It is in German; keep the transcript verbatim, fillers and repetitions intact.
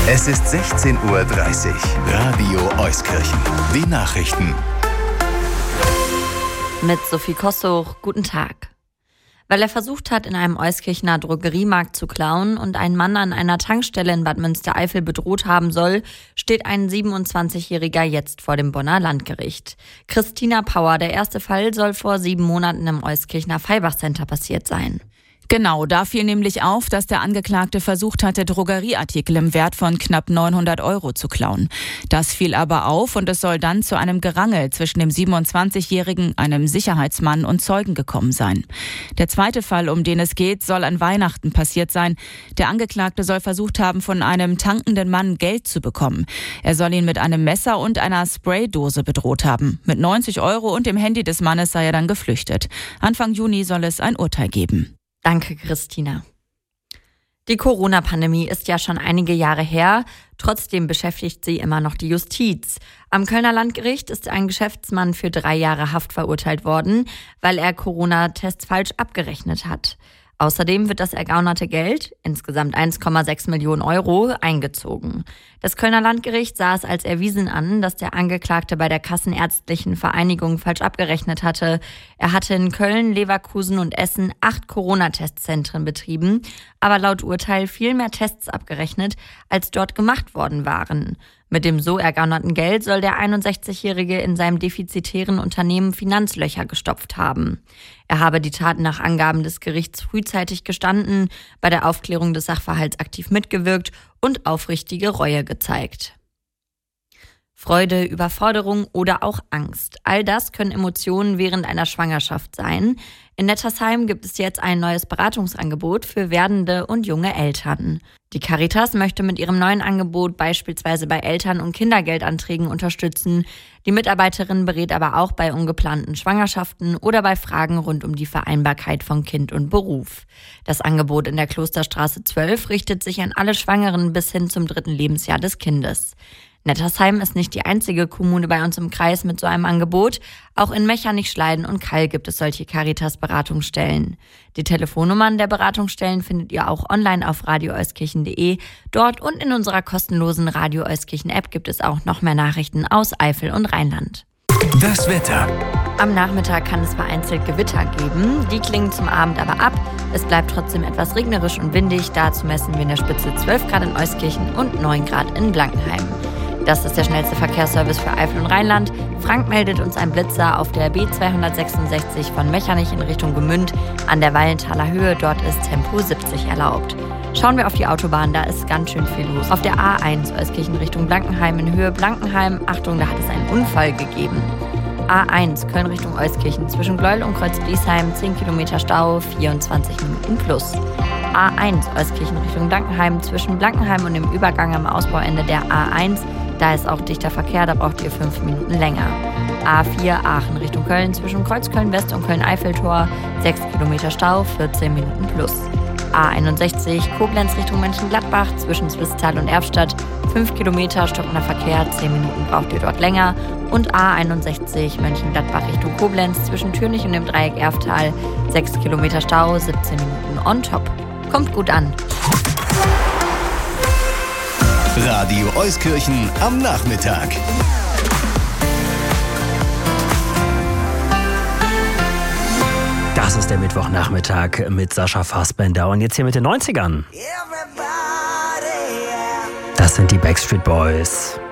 Es ist sechzehn Uhr dreißig. Radio Euskirchen. Die Nachrichten. Mit Sophie Kossuch, guten Tag. Weil er versucht hat, in einem Euskirchener Drogeriemarkt zu klauen und einen Mann an einer Tankstelle in Bad Münstereifel bedroht haben soll, steht ein siebenundzwanzigjähriger jetzt vor dem Bonner Landgericht. Christina Pauer, der erste Fall, soll vor sieben Monaten im Euskirchener Feibach Center passiert sein. Genau, da fiel nämlich auf, dass der Angeklagte versucht hatte, Drogerieartikel im Wert von knapp neunhundert Euro zu klauen. Das fiel aber auf und es soll dann zu einem Gerangel zwischen dem siebenundzwanzigjährigen, einem Sicherheitsmann und Zeugen gekommen sein. Der zweite Fall, um den es geht, soll an Weihnachten passiert sein. Der Angeklagte soll versucht haben, von einem tankenden Mann Geld zu bekommen. Er soll ihn mit einem Messer und einer Spraydose bedroht haben. Mit neunzig Euro und dem Handy des Mannes sei er dann geflüchtet. Anfang Juni soll es ein Urteil geben. Danke, Christina. Die Corona-Pandemie ist ja schon einige Jahre her. Trotzdem beschäftigt sie immer noch die Justiz. Am Kölner Landgericht ist ein Geschäftsmann für drei Jahre Haft verurteilt worden, weil er Corona-Tests falsch abgerechnet hat. Außerdem wird das ergaunerte Geld, insgesamt eins Komma sechs Millionen Euro, eingezogen. Das Kölner Landgericht sah es als erwiesen an, dass der Angeklagte bei der Kassenärztlichen Vereinigung falsch abgerechnet hatte. Er hatte in Köln, Leverkusen und Essen acht Corona-Testzentren betrieben, aber laut Urteil viel mehr Tests abgerechnet, als dort gemacht worden waren. Mit dem so ergaunerten Geld soll der einundsechzigjährige in seinem defizitären Unternehmen Finanzlöcher gestopft haben. Er habe die Taten nach Angaben des Gerichts frühzeitig gestanden, bei der Aufklärung des Sachverhalts aktiv mitgewirkt und aufrichtige Reue gezeigt. Freude, Überforderung oder auch Angst. All das können Emotionen während einer Schwangerschaft sein. In Nettersheim gibt es jetzt ein neues Beratungsangebot für werdende und junge Eltern. Die Caritas möchte mit ihrem neuen Angebot beispielsweise bei Eltern- und Kindergeldanträgen unterstützen. Die Mitarbeiterin berät aber auch bei ungeplanten Schwangerschaften oder bei Fragen rund um die Vereinbarkeit von Kind und Beruf. Das Angebot in der Klosterstraße zwölf richtet sich an alle Schwangeren bis hin zum dritten Lebensjahr des Kindes. Nettersheim ist nicht die einzige Kommune bei uns im Kreis mit so einem Angebot. Auch in Mechernich, Schleiden und Kall gibt es solche Caritas-Beratungsstellen. Die Telefonnummern der Beratungsstellen findet ihr auch online auf radio euskirchen punkt de. Dort und in unserer kostenlosen Radio Euskirchen-App gibt es auch noch mehr Nachrichten aus Eifel und Rheinland. Das Wetter. Am Nachmittag kann es vereinzelt Gewitter geben. Die klingen zum Abend aber ab. Es bleibt trotzdem etwas regnerisch und windig. Dazu messen wir in der Spitze zwölf Grad in Euskirchen und neun Grad in Blankenheim. Das ist der schnellste Verkehrsservice für Eifel und Rheinland. Frank meldet uns ein Blitzer auf der B zweihundertsechsundsechzig von Mechernich in Richtung Gemünd an der Wallenthaler Höhe. Dort ist Tempo siebzig erlaubt. Schauen wir auf die Autobahn, da ist ganz schön viel los. Auf der A eins Euskirchen Richtung Blankenheim in Höhe Blankenheim. Achtung, da hat es einen Unfall gegeben. A eins Köln Richtung Euskirchen zwischen Gleuel und Kreuz-Bliesheim zehn Kilometer Stau, vierundzwanzig Minuten plus. A eins Euskirchen Richtung Blankenheim zwischen Blankenheim und dem Übergang am Ausbauende der A eins. Da ist auch dichter Verkehr, da braucht ihr fünf Minuten länger. A vier Aachen Richtung Köln zwischen Kreuzköln-West und Köln-Eiffeltor, sechs Kilometer Stau, vierzehn Minuten plus. A einundsechzig Koblenz Richtung Mönchengladbach zwischen Zwistal und Erfstadt, fünf Kilometer stockender Verkehr, zehn Minuten braucht ihr dort länger. Und A einundsechzig Mönchengladbach Richtung Koblenz zwischen Türnich und dem Dreieck Erftal, sechs Kilometer Stau, siebzehn Minuten on top. Kommt gut an. Radio Euskirchen am Nachmittag. Das ist der Mittwochnachmittag mit Sascha Fassbender. Und jetzt hier mit den neunzigern. Das sind die Backstreet Boys.